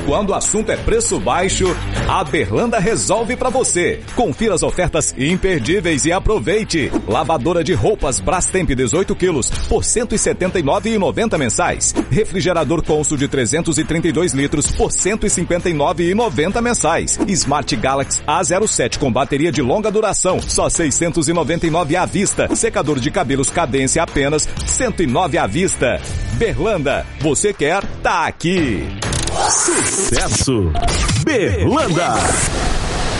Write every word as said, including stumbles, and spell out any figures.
Quando o assunto é preço baixo, a Berlanda resolve pra você. Confira as ofertas imperdíveis e aproveite. Lavadora de roupas Brastemp dezoito quilos por cento e setenta e nove reais e noventa centavos mensais. Refrigerador Consul de trezentos e trinta e dois litros por cento e cinquenta e nove reais e noventa centavos mensais. Smart Galaxy A zero sete com bateria de longa duração, só seiscentos e noventa e nove reais à vista. Secador de cabelos Cadência apenas cento e nove reais à vista. Berlanda, você quer? Tá aqui. Sucesso! Berlanda!